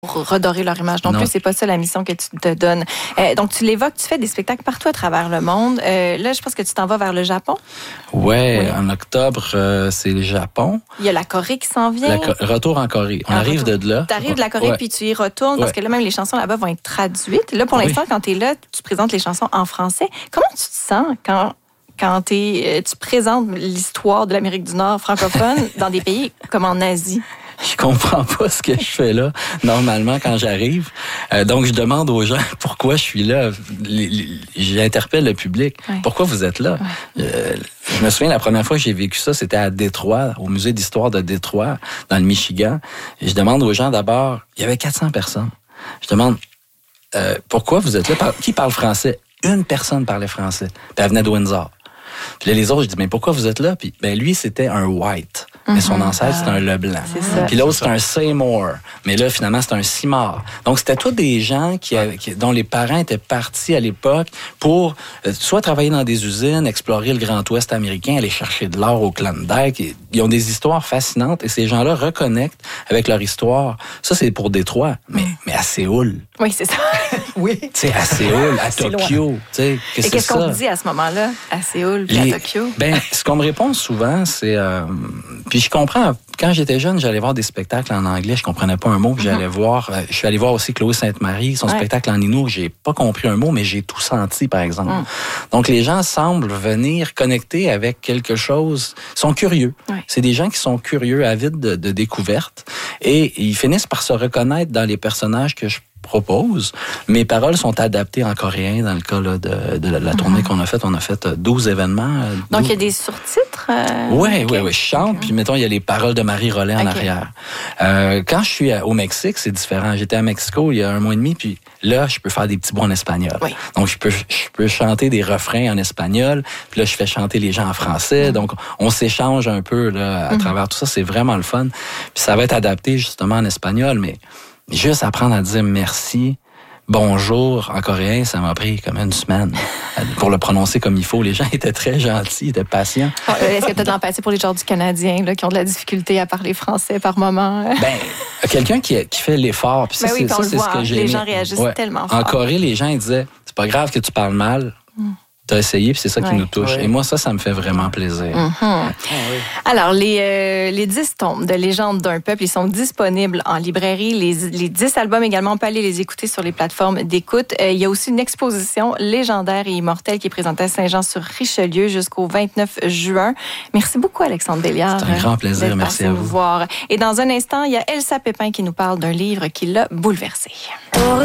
pour redorer leur image non plus. C'est pas ça la mission que tu te donnes. Donc, tu l'évoques, tu fais des spectacles partout à travers le monde. Là, je pense que tu t'en vas vers le Japon. Oui. En octobre, c'est le Japon. Il y a la Corée qui s'en vient. Retour en Corée. On arrive de là. Tu arrives de la Corée, puis tu y retournes, parce que là, même les chansons là-bas vont être traduites. Là, pour l'instant, quand tu es là, tu présentes les chansons en français. Comment tu te sens quand tu présentes l'histoire de l'Amérique du Nord francophone dans des pays comme en Asie? Je comprends pas ce que je fais là, normalement, quand j'arrive. Donc, je demande aux gens pourquoi je suis là. J'interpelle le public. Ouais. Pourquoi vous êtes là? Ouais. Je me souviens, la première fois que j'ai vécu ça, c'était à Détroit, au musée d'histoire de Détroit, dans le Michigan. Et je demande aux gens d'abord, il y avait 400 personnes. Je demande, pourquoi vous êtes là? Qui parle français? Une personne parlait français. Puis elle venait de Windsor. Puis là, les autres, je dis, mais pourquoi vous êtes là? Puis lui, c'était un White. Mais son ancêtre, c'était un Leblanc. Puis l'autre, c'était un Seymour. Mais là, finalement, c'était un Simard. Donc, c'était tous des gens dont les parents étaient partis à l'époque pour soit travailler dans des usines, explorer le Grand Ouest américain, aller chercher de l'or au Klondike. Ils ont des histoires fascinantes et ces gens-là reconnectent avec leur histoire. Ça, c'est pour Détroit, mais à Séoul. Oui, c'est ça. Oui. Tu sais, à Séoul, à Tokyo. Et qu'est-ce qu'on te dit à ce moment-là, à Séoul puis à Tokyo? Ce qu'on me répond souvent, c'est... puis je comprends, quand j'étais jeune, j'allais voir des spectacles en anglais, je comprenais pas un mot, puis j'allais voir... je suis allé voir aussi Chloé Sainte-Marie, son spectacle en Inuit, j'ai pas compris un mot, mais j'ai tout senti, par exemple. Donc, les gens semblent venir connecter avec quelque chose, sont curieux. C'est des gens qui sont curieux, avides de découvertes, et ils finissent par se reconnaître dans les personnages que je propose. Mes paroles sont adaptées en coréen dans le cas là, de la tournée qu'on a faite. On a fait 12 événements. Donc, il y a des sous-titres? Oui. Je chante, puis mettons, il y a les paroles de Marie Rollet en arrière. Quand je suis au Mexique, c'est différent. J'étais à Mexico il y a 1 mois et demi, puis là, je peux faire des petits bouts en espagnol. Donc, je peux chanter des refrains en espagnol, puis là, je fais chanter les gens en français. Donc, on s'échange un peu là, à travers tout ça. C'est vraiment le fun. Puis ça va être adapté justement en espagnol, mais juste apprendre à dire merci, bonjour en coréen, ça m'a pris comme 1 semaine pour le prononcer comme il faut. Les gens étaient très gentils, étaient patients. Est-ce que tu as de l'empathie pour les gens du Canadien là, qui ont de la difficulté à parler français par moment? Quelqu'un qui fait l'effort. Puis ça, c'est ce que j'ai aimé. Les gens réagissent tellement fort. En Corée, les gens ils disaient, c'est pas grave que tu parles mal. T'as essayé, puis c'est ça qui nous touche. Et moi, ça me fait vraiment plaisir. Alors, les 10 tomes de Légende d'un peuple, ils sont disponibles en librairie. Les 10 albums également, on peut aller les écouter sur les plateformes d'écoute. Il y a aussi une exposition légendaire et immortelle qui est présentée à Saint-Jean-sur-Richelieu jusqu'au 29 juin. Merci beaucoup, Alexandre Belliard. C'est un grand plaisir. Merci à vous. Voir. Et dans un instant, il y a Elsa Pépin qui nous parle d'un livre qui l'a bouleversée.